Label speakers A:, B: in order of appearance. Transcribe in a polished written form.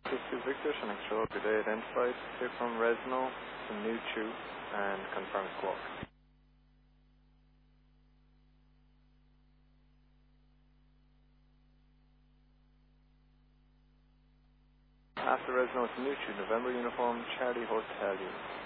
A: 62 Victor, Sonic Stroll, good day, identified, clear from Resno to New Chew, and confirm squawk. After Resno to New Chew, November uniform, Charlie Hotel Unit.